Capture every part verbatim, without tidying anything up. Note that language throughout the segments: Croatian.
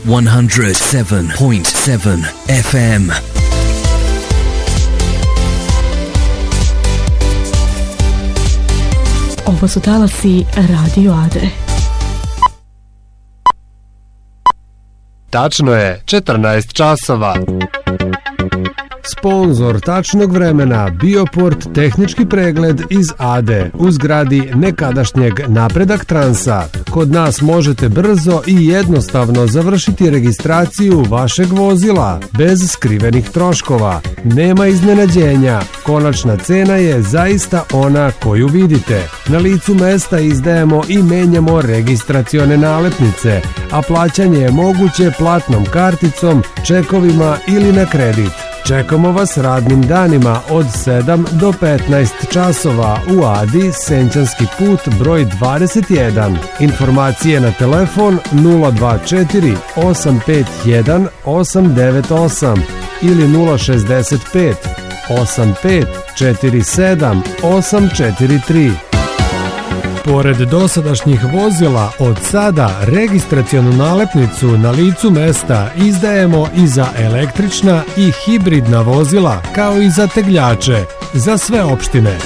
one oh seven point seven F M. Ovo su talasi Radio Ade. Tačno je četrnaest časova. Sponzor tačnog vremena Bioport tehnički pregled iz Ade u zgradi nekadašnjeg Napredak Transa. Kod nas možete brzo i jednostavno završiti registraciju vašeg vozila bez skrivenih troškova. Nema iznenađenja. Konačna cena je zaista ona koju vidite. Na licu mesta izdajemo i menjamo registracione nalepnice, a plaćanje je moguće platnom karticom, čekovima ili na kredit. Čekamo vas radnim danima od sedam do petnaest časova u Adi, Senčanski put broj dvadeset jedan. Informacije na telefon nula dva četiri osam pet jedan osam devet osam ili nula šezdeset pet osam pet četiri sedam osam četiri tri. Pored dosadašnjih vozila, od sada registracionu nalepnicu na licu mesta izdajemo i za električna i hibridna vozila, kao i za tegljače, za sve opštine.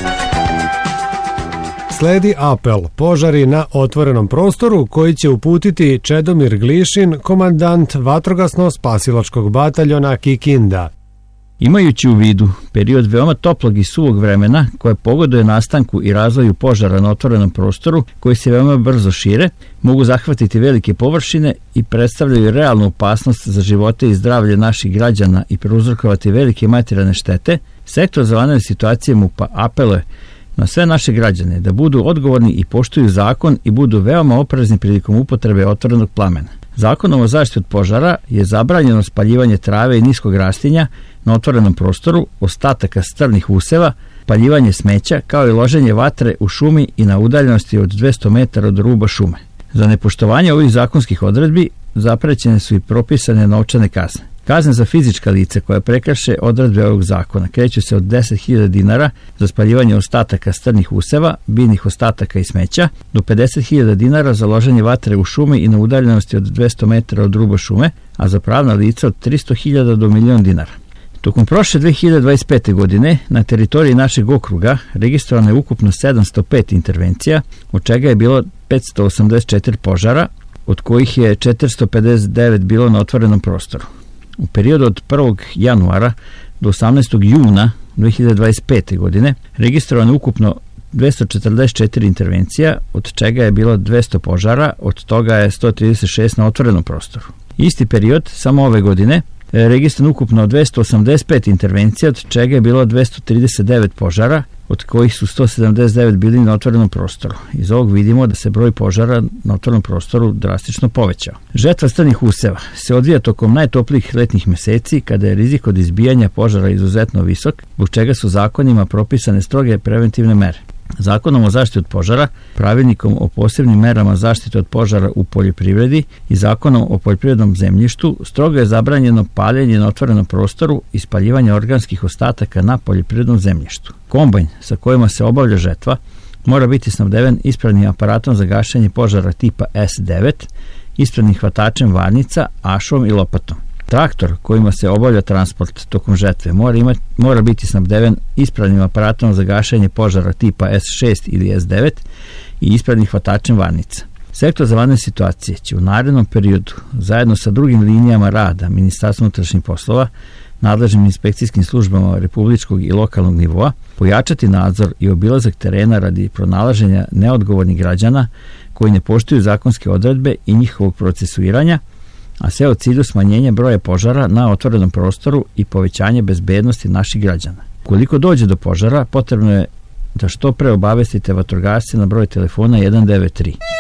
Sledi apel požari na otvorenom prostoru koji će uputiti Čedomir Glišin, komandant vatrogasno-spasilačkog bataljona Kikinda. Imajući u vidu period veoma toplog i suvog vremena koje pogoduje nastanku i razvoju požara na otvorenom prostoru koji se veoma brzo šire, mogu zahvatiti velike površine i predstavljaju realnu opasnost za živote i zdravlje naših građana i prouzrokovati velike materijalne štete, Sektor za vanredne situacije MUP-a apeluje na sve naše građane da budu odgovorni i poštuju zakon i budu veoma oprezni prilikom upotrebe otvorenog plamena. Zakonom o zaštiti od požara je zabranjeno spaljivanje trave i niskog rastinja na otvorenom prostoru, ostataka strvnih useva, paljivanje smeća, kao i loženje vatre u šumi i na udaljenosti od dvesta metara od ruba šume. Za nepoštovanje ovih zakonskih odredbi zaprećene su i propisane novčane kazne. Kazne za fizička lica koja prekrše odredbe ovog zakona kreću se od deset hiljada dinara za spaljivanje ostataka strnih useva, biljnih ostataka i smeća, do pedeset hiljada dinara za loženje vatre u šumi i na udaljenosti od dvesta metara od ruba šume, a za pravna lica od tristo hiljada do milion dinara. Tokom prošle dve hiljade dvadeset pete. godine na teritoriji našeg okruga registrovano je ukupno sedamsto pet intervencija, od čega je bilo petsto osamdeset četiri požara, od kojih je četiristo pedeset devet bilo na otvorenom prostoru. U periodu od prvog januara do osamnaestog juna dve hiljade dvadeset pete. godine registrovano je ukupno dvesta četrdeset četiri intervencija, od čega je bilo dvesta požara, od toga je sto trideset šest na otvorenom prostoru. Isti period, samo ove godine, registrovano ukupno dvesta osamdeset pet intervencija, od čega je bilo dvesta trideset devet požara, od kojih su sto sedamdeset devet bili na otvorenom prostoru. Iz ovog vidimo da se broj požara na otvorenom prostoru drastično povećao. Žetva strnih useva se odvija tokom najtoplijih letnjih meseci, kada je rizik od izbijanja požara izuzetno visok, zbog čega su zakonima propisane stroge preventivne mere. Zakonom o zaštiti od požara, pravilnikom o posebnim merama zaštite od požara u poljoprivredi i zakonom o poljoprivrednom zemljištu strogo je zabranjeno paljenje na otvorenom prostoru i spaljivanje organskih ostataka na poljoprivrednom zemljištu. Kombajn sa kojima se obavlja žetva mora biti snabdeven ispravnim aparatom za gašenje požara tipa S devet, ispravnim hvatačem varnica, ašom i lopatom. Traktor kojima se obavlja transport tokom žetve mora, imati, mora biti snabdeven ispravnim aparatom za gašenje požara tipa S šest ili S devet i ispravnim hvatačem varnica. Sektor za vanredne situacije će u narednom periodu zajedno sa drugim linijama rada Ministarstva unutrašnjih poslova, nadležnim inspekcijskim službama republičkog i lokalnog nivoa pojačati nadzor i obilazak terena radi pronalaženja neodgovornih građana koji ne poštuju zakonske odredbe i njihovog procesuiranja, a sve u cilju smanjenja broja požara na otvorenom prostoru i povećanje bezbednosti naših građana. Ukoliko dođe do požara, potrebno je da što pre obavestite vatrogasce na broj telefona jedan devet tri.